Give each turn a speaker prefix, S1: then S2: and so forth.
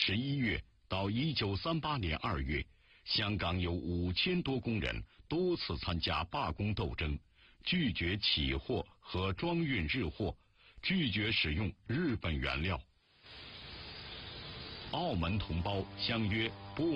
S1: 11月到1938年2月，香港有5000多工人多次参加罢工斗争，拒绝起货和装运日货，拒绝使用日本原料。澳门同胞相约不